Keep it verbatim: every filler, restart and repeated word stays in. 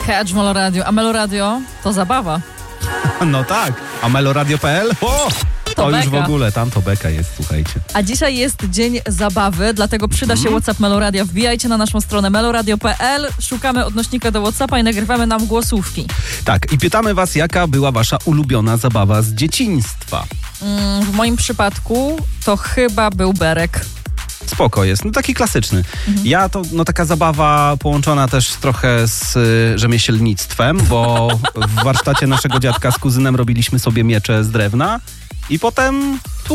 Catch Meloradio. A Meloradio to zabawa. No tak, a meloradio kropka pe el? O! To, to już w beka. ogóle, tam to beka jest, słuchajcie. A dzisiaj jest dzień zabawy, dlatego przyda się WhatsApp Meloradia. Wbijajcie na naszą stronę meloradio kropka pe el, szukamy odnośnika do WhatsAppa i nagrywamy nam głosówki. Tak, i pytamy was, jaka była wasza ulubiona zabawa z dzieciństwa? Mm, w moim przypadku to chyba był berek. Spoko jest, no taki klasyczny. Mhm. Ja to, no taka zabawa połączona też trochę z y, rzemieślnictwem, bo w warsztacie naszego dziadka z kuzynem robiliśmy sobie miecze z drewna i potem